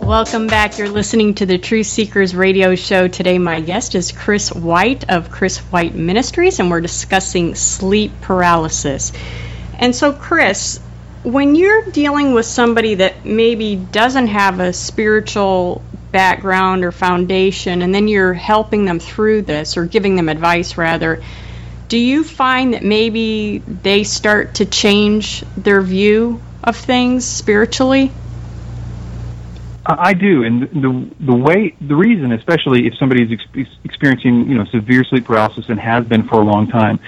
Welcome back. You're listening to the Truth Seekers radio show. Today my guest is Chris White of Chris White Ministries, and we're discussing sleep paralysis. And so, Chris, when you're dealing with somebody that maybe doesn't have a spiritual background or foundation, and then you're helping them through this, or giving them advice rather, do you find that maybe they start to change their view of things spiritually? I do, and the reason, especially if somebody is experiencing, severe sleep paralysis and has been for a long time,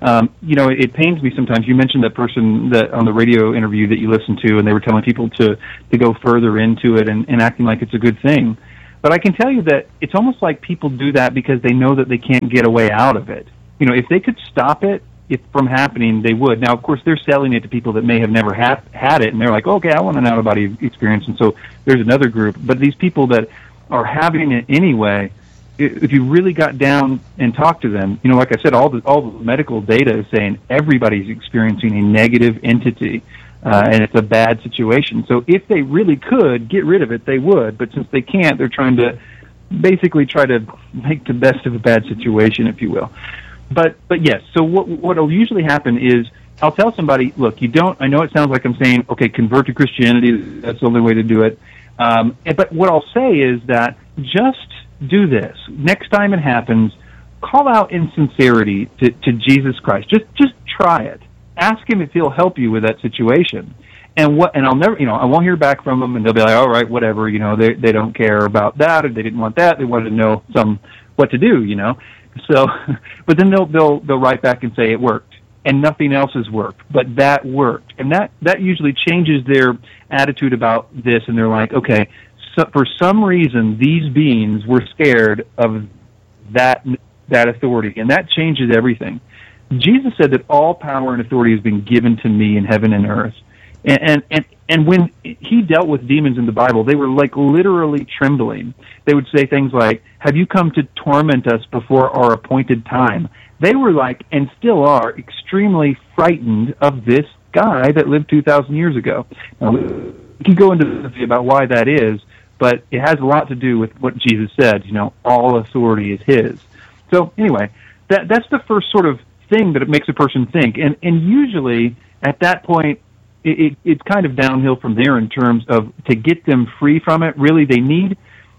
it pains me sometimes. You mentioned that person that on the radio interview that you listened to, and they were telling people to go further into it and acting like it's a good thing. But I can tell you that it's almost like people do that because they know that they can't get a way out of it. If they could stop it from happening, they would. Now, of course, they're selling it to people that may have never had it, and they're like, okay, I want an out-of-body experience, and so there's another group. But these people that are having it anyway, if you really got down and talked to them, like I said, all the medical data is saying everybody's experiencing a negative entity, and it's a bad situation. So if they really could get rid of it, they would. But since they can't, they're trying to basically try to make the best of a bad situation, if you will. But yes, so what will usually happen is I'll tell somebody, look, I know it sounds like I'm saying, okay, convert to Christianity, that's the only way to do it. But what I'll say is that just do this. Next time it happens, call out in sincerity to Jesus Christ. Just try it. Ask him if he'll help you with that situation. And I'll never, I won't hear back from them, and they'll be like, all right, whatever, they don't care about that, or they didn't want that, they wanted to know what to do, So, but then they'll write back and say it worked, and nothing else has worked, but that worked, and that usually changes their attitude about this, and they're like, okay, so for some reason these beings were scared of that authority, and that changes everything. Jesus said that all power and authority has been given to me in heaven and earth, and when he dealt with demons in the Bible, they were like literally trembling. They would say things like, have you come to torment us before our appointed time? They were like, and still are, extremely frightened of this guy that lived 2,000 years ago. Now, we can go into about why that is, but it has a lot to do with what Jesus said, all authority is his. So anyway, that's the first sort of thing that it makes a person think. And usually at that point, it's kind of downhill from there in terms of to get them free from it. Really, they need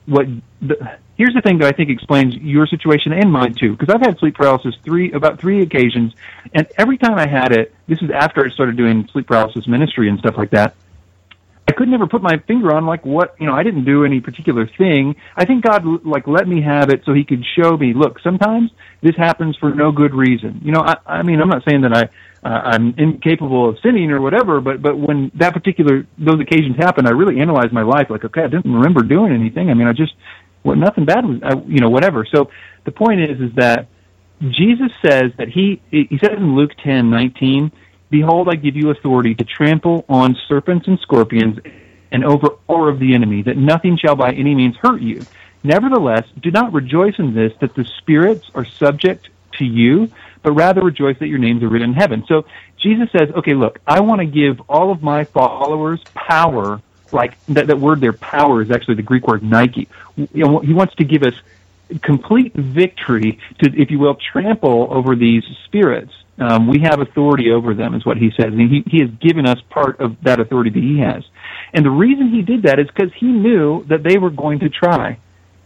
here's the thing that I think explains your situation and mine too, because I've had sleep paralysis about three occasions, and every time I had it, this is after I started doing sleep paralysis ministry and stuff like that, I could never put my finger on I didn't do any particular thing. I think God let me have it so he could show me, look, sometimes this happens for no good reason. I mean, I'm not saying that I'm incapable of sinning or whatever, but when those occasions happen, I really analyze my life like, okay, I didn't remember doing anything. I mean, nothing bad was, whatever. So the point is that Jesus says that he says in Luke 10:19, behold, I give you authority to trample on serpents and scorpions and over all of the enemy, that nothing shall by any means hurt you. Nevertheless, do not rejoice in this, that the spirits are subject to you, but rather rejoice that your names are written in heaven. So Jesus says, okay, look, I want to give all of my followers power, like that word there, power, is actually the Greek word Nike. He wants to give us complete victory to, if you will, trample over these spirits. We have authority over them, is what he says. And he has given us part of that authority that he has. And the reason he did that is because he knew that they were going to try.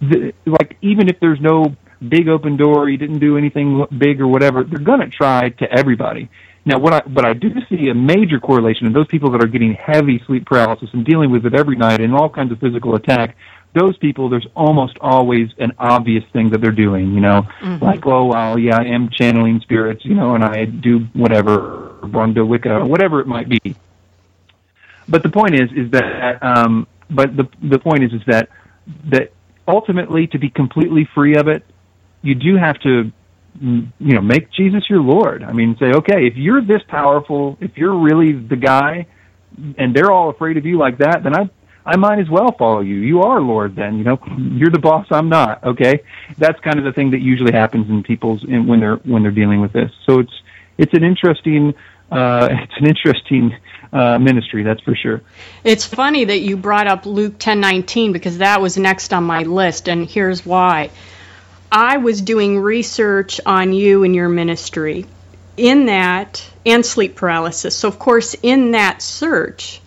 Even if there's no big open door, he didn't do anything big or whatever, they're going to try to everybody. Now, but I do see a major correlation in those people that are getting heavy sleep paralysis and dealing with it every night and all kinds of physical attack. Those people, there's almost always an obvious thing that they're doing, Mm-hmm. like, oh, well, yeah, I am channeling spirits, and I do whatever, Brunda Wicca, whatever it might be. But the point is that, the point is that ultimately, to be completely free of it, you do have to, make Jesus your Lord. I mean, say, okay, if you're this powerful, if you're really the guy, and they're all afraid of you like that, then I might as well follow you. You are Lord then, you're the boss, I'm not, okay? That's kind of the thing that usually happens in people's, when they're dealing with this. So it's an interesting ministry, that's for sure. It's funny that you brought up Luke 10:19 because that was next on my list, and here's why. I was doing research on you and your ministry in that, and sleep paralysis. So, of course, in that search,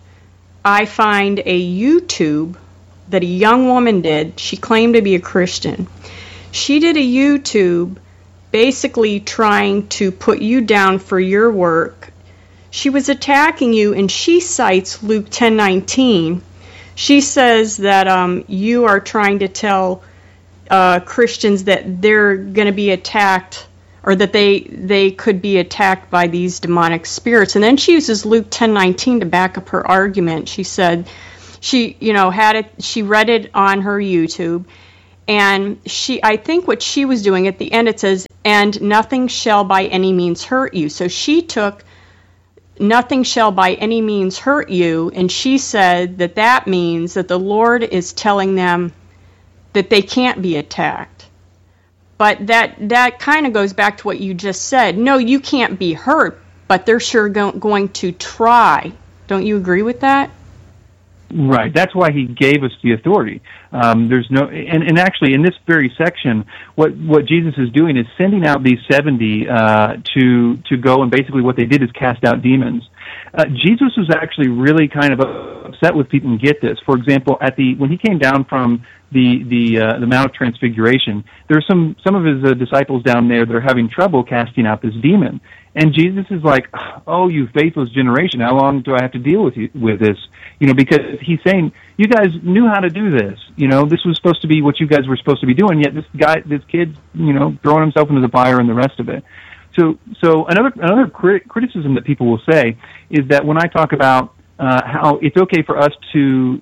I find a YouTube that a young woman did. She claimed to be a Christian. She did a YouTube basically trying to put you down for your work. She was attacking you, and she cites Luke 10:19. She says that you are trying to tell Christians that they're going to be attacked, or that they could be attacked by these demonic spirits. And then she uses Luke 10:19 to back up her argument. She said she, she read it on her YouTube, and I think what she was doing at the end, it says, "And nothing shall by any means hurt you." So she took "nothing shall by any means hurt you," and she said that means that the Lord is telling them that they can't be attacked. But that kind of goes back to what you just said. No, you can't be hurt, but they're sure going to try. Don't you agree with that? Right. That's why he gave us the authority. There's no, and actually in this very section, what Jesus is doing is sending out these 70 to go, and basically what they did is cast out demons. Jesus was actually really kind of upset with people, and get this. For example, when he came down from the Mount of Transfiguration, there are some of his disciples down there that are having trouble casting out this demon. And Jesus is like, "Oh, you faithless generation, how long do I have to deal with this?" Because he's saying, you guys knew how to do this. This was supposed to be what you guys were supposed to be doing, yet this kid's, throwing himself into the fire and the rest of it. So another criticism that people will say is that when I talk about how it's okay for us to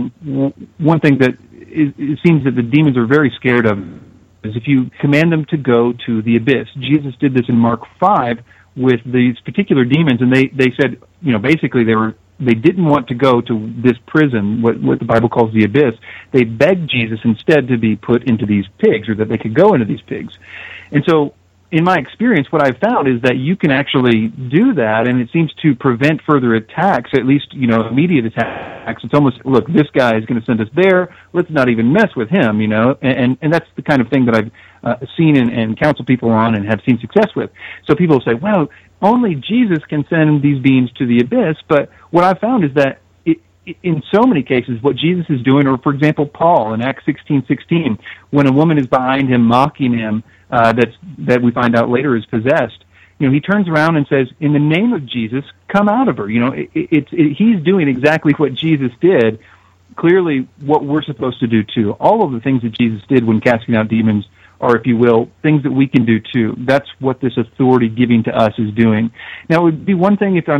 one thing that it seems that the demons are very scared of is if you command them to go to the abyss. Jesus did this in Mark 5 with these particular demons, and they said, basically they didn't want to go to this prison, what the Bible calls the abyss. They begged Jesus instead to be put into these pigs, or that they could go into these pigs. And so, in my experience, what I've found is that you can actually do that, and it seems to prevent further attacks, at least, immediate attacks. It's almost, look, this guy is going to send us there, let's not even mess with him, and that's the kind of thing that I've seen and counsel people on and have seen success with. So people say, well, only Jesus can send these beings to the abyss, but what I've found is that in so many cases, what Jesus is doing, or for example, Paul in Acts 16:16, when a woman is behind him mocking him, that we find out later is possessed, he turns around and says, "In the name of Jesus, come out of her." He's doing exactly what Jesus did, clearly what we're supposed to do too. All of the things that Jesus did when casting out demons are, if you will, things that we can do too. That's what this authority giving to us is doing. Now, it would be one thing if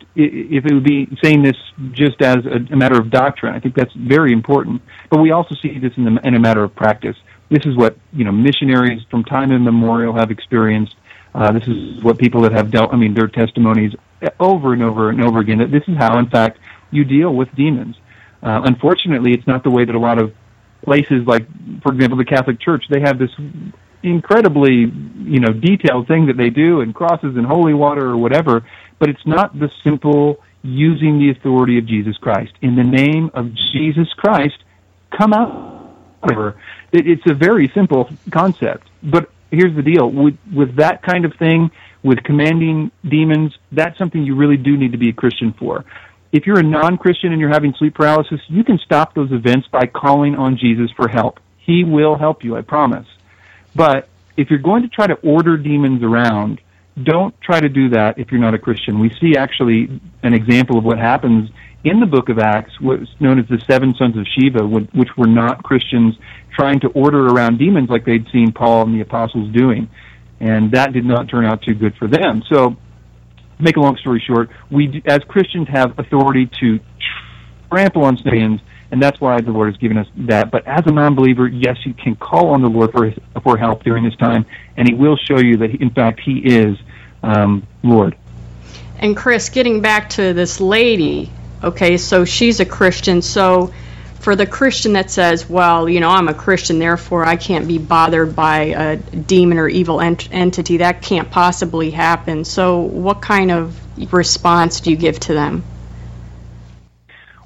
it would be saying this just as a matter of doctrine. I think that's very important. But we also see this in a matter of practice. This is what missionaries from time immemorial have experienced. This is what people that have dealt. Their testimonies over and over and over again. That this is how, in fact, you deal with demons. Unfortunately, it's not the way that a lot of places, like, for example, the Catholic Church, they have this incredibly, detailed thing that they do, and crosses and holy water or whatever, but it's not the simple using the authority of Jesus Christ. In the name of Jesus Christ, come out. It's a very simple concept, but here's the deal. With that kind of thing, with commanding demons, that's something you really do need to be a Christian for. If you're a non-Christian and you're having sleep paralysis, you can stop those events by calling on Jesus for help. He will help you, I promise. But if you're going to try to order demons around, don't try to do that if you're not a Christian. We see actually an example of what happens in the book of Acts, what's known as the 7 sons of Sceva, which were not Christians, trying to order around demons like they'd seen Paul and the apostles doing. And that did not turn out too good for them. So, to make a long story short, we, as Christians, have authority to trample on sins, and that's why the Lord has given us that. But as a non-believer, yes, you can call on the Lord for help during this time, and He will show you that, in fact, He is Lord. And Chris, getting back to this lady, okay, so she's a Christian, so for the Christian that says, well, I'm a Christian, therefore I can't be bothered by a demon or evil entity, that can't possibly happen. So what kind of response do you give to them?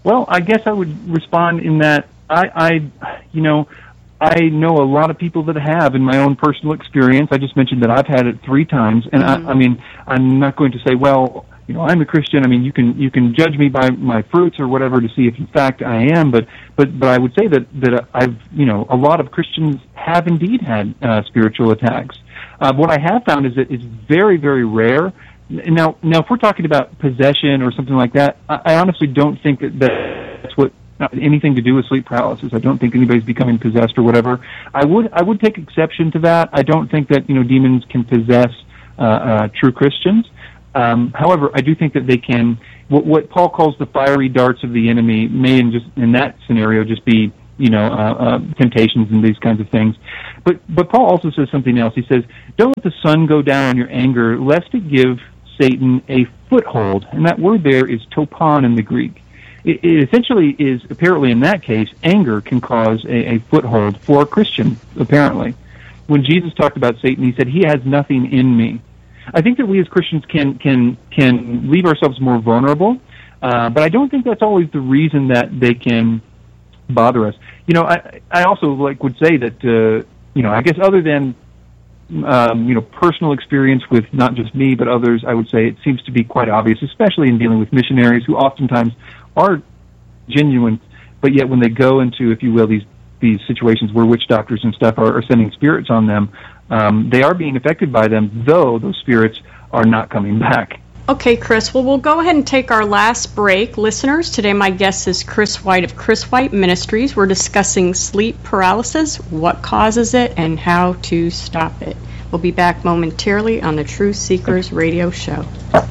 Well, I guess I would respond in that I know a lot of people that have in my own personal experience. I just mentioned that I've had it 3 times, and I mean, I'm not going to say, well, I'm a Christian. I mean, you can judge me by my fruits or whatever to see if in fact I am, but I would say that I've, a lot of Christians have indeed had spiritual attacks. What I have found is that it's very, very rare. Now, if we're talking about possession or something like that, I honestly don't think that's what anything to do with sleep paralysis. I don't think anybody's becoming possessed or whatever. I would take exception to that. I don't think that demons can possess true Christians. However, I do think that they can. What Paul calls the fiery darts of the enemy may, in that scenario, just be temptations and these kinds of things. But Paul also says something else. He says, "Don't let the sun go down on your anger, lest it give Satan a foothold." And that word there is topon in the Greek. It essentially is, apparently in that case, anger can cause a foothold for a Christian, apparently. When Jesus talked about Satan, he said, "He has nothing in me." I think that we as Christians can leave ourselves more vulnerable, but I don't think that's always the reason that they can bother us. I also would say that I guess other than personal experience with not just me but others, I would say it seems to be quite obvious, especially in dealing with missionaries who oftentimes are genuine, but yet when they go into, if you will, these situations where witch doctors and stuff are sending spirits on them, they are being affected by them, though those spirits are not coming back. Okay, Chris. Well, we'll go ahead and take our last break. Listeners, today my guest is Chris White of Chris White Ministries. We're discussing sleep paralysis, what causes it, and how to stop it. We'll be back momentarily on the Truth Seekers radio show.